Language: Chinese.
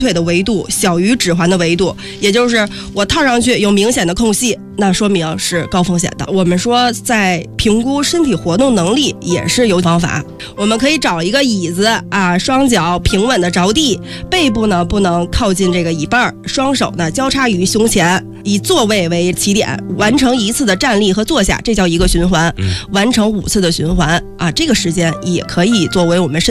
腿的维度小于指环的维度，也就是我套上去有明显的空隙，那说明是高风险的。我们说在评估身体活动能力也是有方法，我们可以找一个椅子啊，双脚平稳的着地，背部呢不能靠近这个椅背，双手呢交叉于胸前，以坐位为起点，完成1次的站立和坐下，这叫一个循环，完成5次的循环啊，这个时间也可以作为我们身